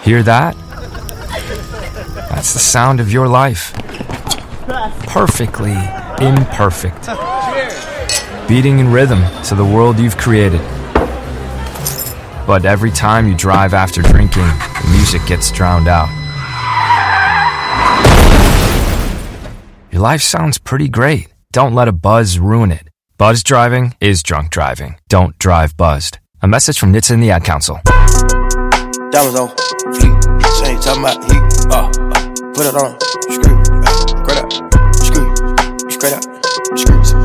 Hear that? That's the sound of your life. Perfectly imperfect. Beating in rhythm to the world you've created. But every time you drive after drinking, the music gets drowned out. Your life sounds pretty great. Don't let a buzz ruin it. Buzz driving is drunk driving. Don't drive buzzed. A message from NHTSA and the Ad Council. Diamonds on fleek, chain talking about heat. Put it on, screw.